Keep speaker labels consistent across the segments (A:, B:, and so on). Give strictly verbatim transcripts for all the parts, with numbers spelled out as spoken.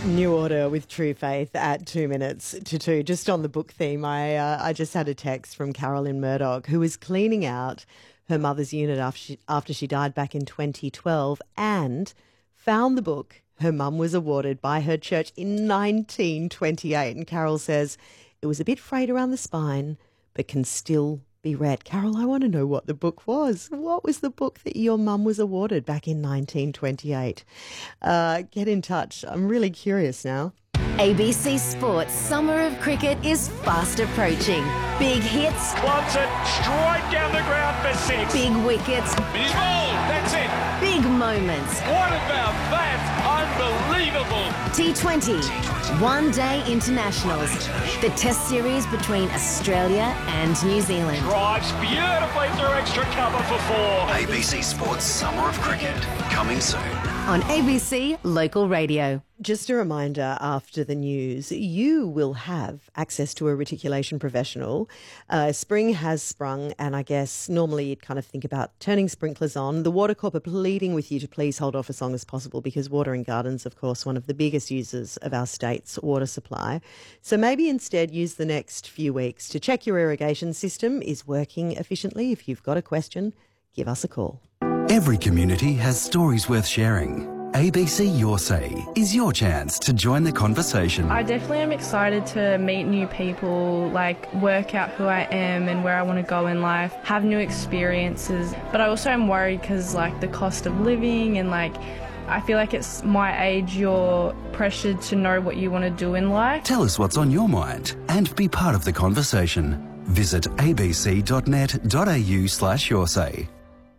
A: New Order with True Faith at two minutes to two. Just on the book theme, I uh, I just had a text from Carolyn Murdoch, who was cleaning out her mother's unit after she, after she died back in twenty twelve and found the book her mum was awarded by her church in nineteen twenty-eight. And Carol says, it was a bit frayed around the spine, but can still be read. Carol, I want to know what the book was. What was the book that your mum was awarded back in nineteen twenty-eight? Uh, get in touch. I'm really curious now.
B: A B C Sports Summer of Cricket is fast approaching. Big hits.
C: Wants it straight down the ground for six.
B: Big wickets.
C: He's bowled. That's it.
B: Big moments.
C: What about that? Unbelievable.
B: T twenty. One Day Internationals. The Test series between Australia and New Zealand.
C: Drives beautifully through extra cover for four.
D: A B C Sports Summer of Cricket, coming soon.
B: On A B C Local Radio.
A: Just a reminder, after the news, you will have access to a reticulation professional. Uh, spring has sprung, and I guess normally you'd kind of think about turning sprinklers on. The Water Corp are pleading with you to please hold off as long as possible because watering gardens, of course, one of the biggest users of our state's water supply. So maybe instead use the next few weeks to check your irrigation system is working efficiently. If you've got a question, give us a call.
D: Every community has stories worth sharing. A B C Your Say is your chance to join the conversation.
E: I definitely am excited to meet new people, like work out who I am and where I want to go in life, have new experiences. But I also am worried because like the cost of living and like I feel like it's my age, you're pressured to know what you want to do in life.
D: Tell us what's on your mind and be part of the conversation. Visit abc.net.au slash your say.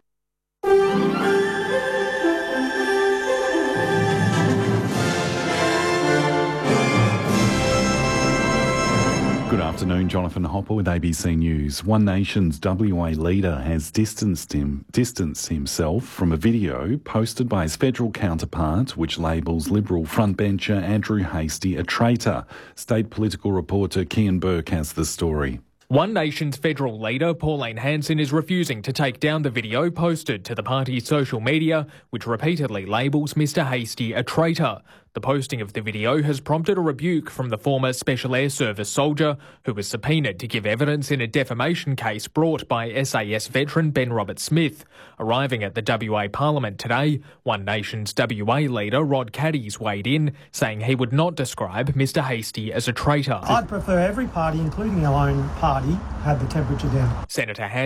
F: Good afternoon, Jonathan Hopper with A B C News. One Nation's W A leader has distanced him, distanced himself from a video posted by his federal counterpart, which labels Liberal frontbencher Andrew Hastie a traitor. State political reporter Kian Burke has the story.
G: One Nation's federal leader, Pauline Hanson, is refusing to take down the video posted to the party's social media, which repeatedly labels Mister Hastie a traitor. The posting of the video has prompted a rebuke from the former Special Air Service soldier, who was subpoenaed to give evidence in a defamation case brought by S A S veteran Ben Roberts-Smith. Arriving at the W A Parliament today, One Nation's W A leader Rod Caddies weighed in, saying he would not describe Mister Hastie as a traitor.
H: I'd prefer every party, including our own party, had the temperature down.
G: Senator Han-